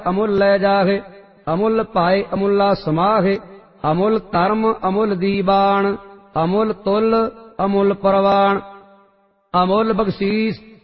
अमुल लै जाहे। अमुल पाए अमुला समाहे। अमुल कर्म अमुल दीवान। अमुल तुल अमुल परवान। अमुल बख्शीस